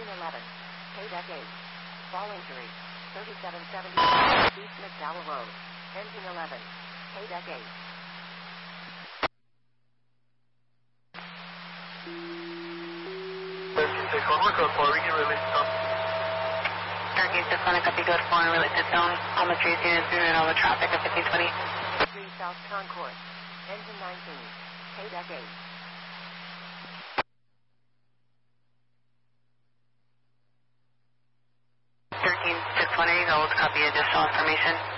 11. K-Deck 8. Fall injury. 3770 East McDowell Road. Engine 11. K-Deck 8. Code 4, we can release some. Stargate 6 copy code 4 and related zone. All the 3 units moving over traffic at 1520. 3 South Concourse. Engine 19. K-Deck 8. Gold, copy additional information.